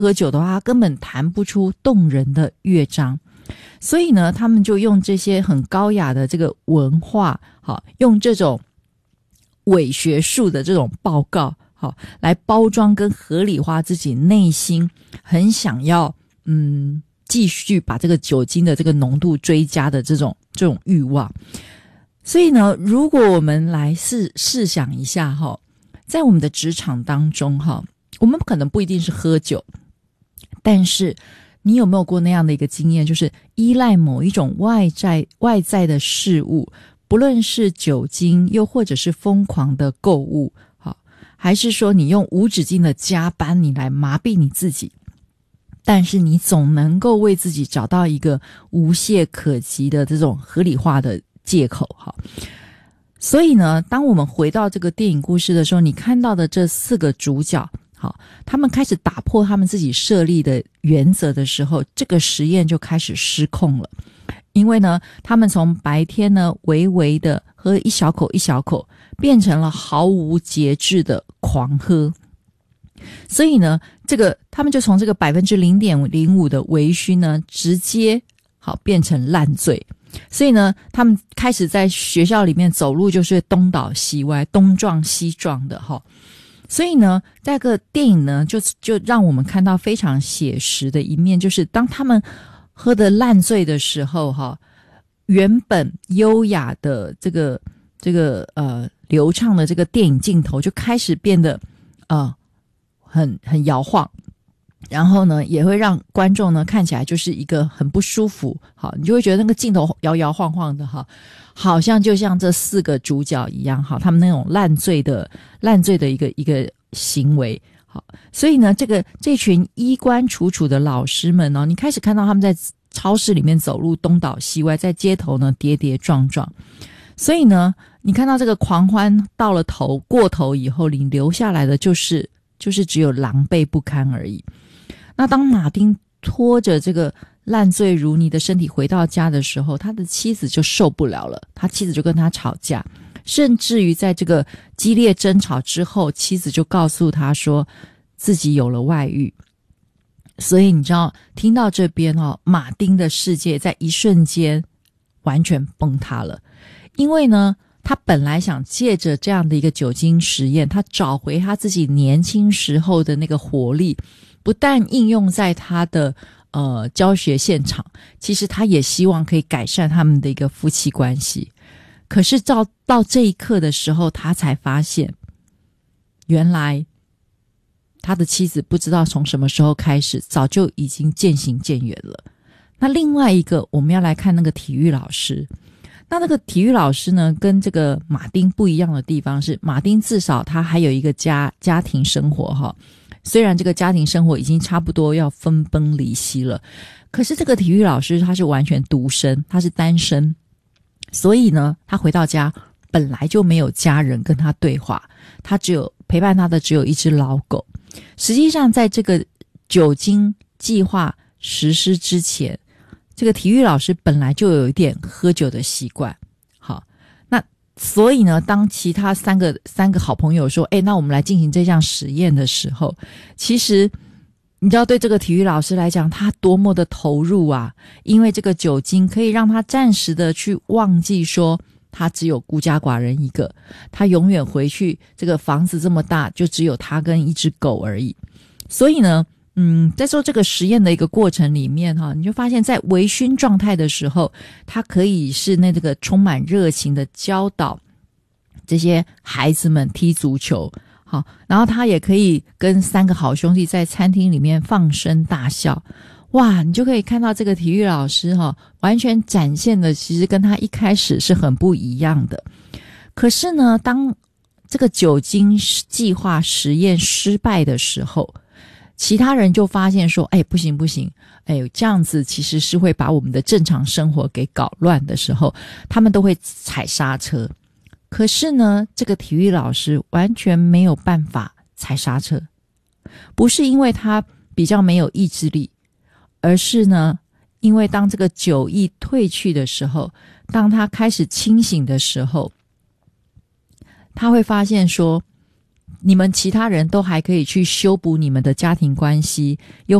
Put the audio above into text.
喝酒的话，他根本弹不出动人的乐章。所以呢，他们就用这些很高雅的这个文化，好，用这种伪学术的这种报告，好，来包装跟合理化自己内心很想要继续把这个酒精的这个浓度追加的这种欲望。所以呢，如果我们来试想一下哈，在我们的职场当中哈，我们可能不一定是喝酒，但是你有没有过那样的一个经验，就是依赖某一种外在的事物，不论是酒精又或者是疯狂的购物，好，还是说你用无止境的加班你来麻痹你自己，但是你总能够为自己找到一个无懈可击的这种合理化的借口哈。所以呢，当我们回到这个电影故事的时候，你看到的这4个主角，好，他们开始打破他们自己设立的原则的时候，这个实验就开始失控了。因为呢，他们从白天呢微微的喝一小口一小口，变成了毫无节制的狂喝。所以呢，他们就从这个 0.05% 的微醺呢，直接好变成烂醉。所以呢，他们开始在学校里面走路就是东倒西歪，东撞西撞的哈。所以呢，这个电影呢，就让我们看到非常写实的一面，就是当他们喝得烂醉的时候哈，原本优雅的这个流畅的这个电影镜头就开始变得很摇晃。然后呢，也会让观众呢看起来就是一个很不舒服，好，你就会觉得那个镜头摇摇晃晃的哈，好像就像这4个主角一样哈，他们那种烂醉的一个行为，好，所以呢，这群衣冠楚楚的老师们呢，你开始看到他们在超市里面走路东倒西歪，在街头呢跌跌撞撞，所以呢，你看到这个狂欢到了过头以后，你留下来的就是只有狼狈不堪而已。那当马丁拖着这个烂醉如泥的身体回到家的时候，他的妻子就受不了了，他妻子就跟他吵架，甚至于在这个激烈争吵之后，妻子就告诉他说自己有了外遇。所以你知道，听到这边马丁的世界在一瞬间完全崩塌了。因为呢，他本来想借着这样的一个酒精实验，他找回他自己年轻时候的那个活力，不但应用在他的教学现场，其实他也希望可以改善他们的一个夫妻关系。可是到这一刻的时候，他才发现原来他的妻子不知道从什么时候开始早就已经渐行渐远了。那另外一个我们要来看那个体育老师。那个体育老师呢，跟这个马丁不一样的地方是，马丁至少他还有一个家庭生活哈。虽然这个家庭生活已经差不多要分崩离析了，可是这个体育老师他是完全独身，他是单身，所以呢，他回到家本来就没有家人跟他对话，他陪伴他的只有一只老狗。实际上在这个酒精计划实施之前，这个体育老师本来就有一点喝酒的习惯。好，那所以呢，当其他三个好朋友说那我们来进行这项实验的时候，其实你知道对这个体育老师来讲，他多么的投入啊，因为这个酒精可以让他暂时的去忘记说他只有孤家寡人一个，他永远回去这个房子这么大就只有他跟一只狗而已。所以呢在做这个实验的一个过程里面你就发现在微醺状态的时候，他可以是那个充满热情的教导这些孩子们踢足球，好，然后他也可以跟3个好兄弟在餐厅里面放声大笑。哇，你就可以看到这个体育老师完全展现的其实跟他一开始是很不一样的。可是呢，当这个酒精计划实验失败的时候，其他人就发现说不行，这样子其实是会把我们的正常生活给搞乱的时候，他们都会踩刹车。可是呢，这个体育老师完全没有办法踩刹车，不是因为他比较没有意志力，而是呢，因为当这个酒意退去的时候，当他开始清醒的时候，他会发现说你们其他人都还可以去修补你们的家庭关系，又